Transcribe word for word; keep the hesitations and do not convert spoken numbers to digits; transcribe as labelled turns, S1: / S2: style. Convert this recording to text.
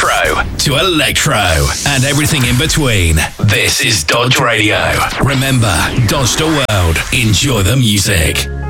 S1: retro to electro and everything in between. This is Dodge Radio. Remember, dodge the world, enjoy the music.